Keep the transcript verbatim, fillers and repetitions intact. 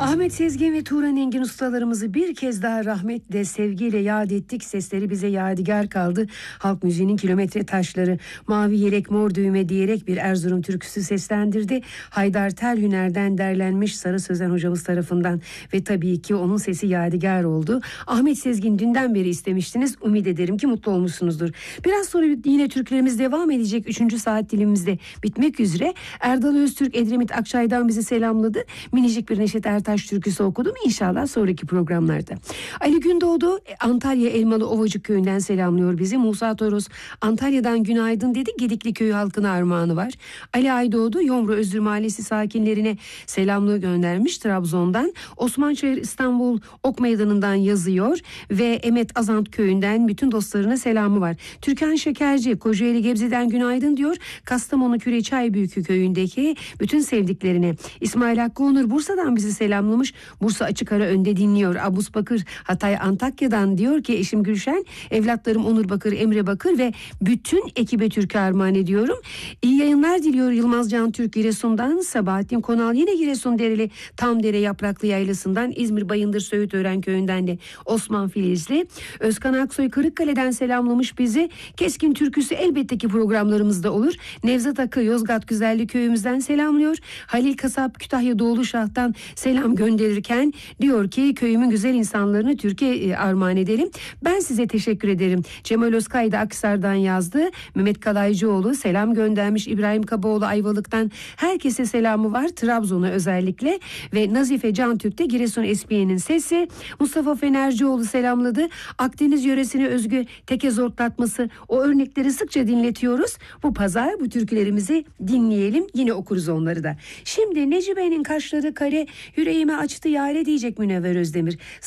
Ahmet Sezgin ve Turan Engin ustalarımızı bir kez daha rahmetle, sevgiyle yad ettik. Sesleri bize yadigar kaldı. Halk müziğinin kilometre taşları, mavi yelek mor düğme diyerek bir Erzurum türküsü seslendirdi. Haydar Terhüner'den derlenmiş Sarı Sözen hocamız tarafından ve tabii ki onun sesi yadigar oldu. Ahmet Sezgin dünden beri istemiştiniz. Umut ederim ki mutlu olmuşsunuzdur. Biraz sonra yine türkülerimiz devam edecek. Üçüncü saat dilimizde bitmek üzere. Erdal Öztürk Edremit Akçay'dan bizi selamladı. Minicik bir Neşet Ertaş türküsü okudum. İnşallah sonraki programlarda. Ali Gündoğdu Antalya Elmalı Ovacık köyünden selamlıyor bizi. Musa Toros Antalya'dan günaydın dedi. Gedikli köyü halkına armağanı var. Ali Aydoğdu Yomru Özür Mahallesi sakinlerine selamlığı göndermiş Trabzon'dan. Osman Çayır İstanbul Ok Meydanı'ndan yazıyor ve Emet Azant köyünden bütün dostlarına selamı var. Türkan Şekerci Kocaeli Gebze'den günaydın diyor. Kastamonu Küreçaybüyükü köyündeki bütün sevdiklerine. İsmail Hakkı Onur Bursa'dan bizi selamlamış. Bursa Açık Ara önde dinliyor. Abus Bakır Hatay Antakya'dan diyor ki eşim Gülşen, evlatlarım Onur Bakır, Emre Bakır ve bütün ekibe türkü armağan ediyorum. İyi yayınlar diliyor Yılmaz Can Türk Giresun'dan. Sabahattin Konal yine Giresun Dereli Tamdere Yapraklı Yaylası'ndan. İzmir Bayındır Söğütören köyünden de Osman Filizli. Özkan Aksoy Kırıkkale'den selamlamış bizi. Keskin türküsü elbette ki programlarımızda olur. Nevzat Akı Yozgat Güzelli köyümüzden selamlıyor. Halil Kasap Kütahya Doğulu Şah'tan selam gönderirken diyor ki köyümün güzel insanlarını Türkiye armağan edelim. Ben size teşekkür ederim. Cemal Özkay da Aksar'dan yazdı. Mehmet Kalaycıoğlu selam göndermiş. İbrahim Kabaoğlu Ayvalık'tan herkese selamı var. Trabzon'a özellikle ve Nazife Cantürk de Giresun Espiye'nin sesi. Mustafa Fenercioğlu selamladı. Akdeniz yöresine özgü teke zortlatması, o örnekleri sıkça dinletiyoruz. Bu pazar bu türkülerimizi dinleyelim. Yine okuruz onları da. Şimdi Necibe'nin kaşları kare, yüreğime açtı yare diyecek Münevver Özdemir.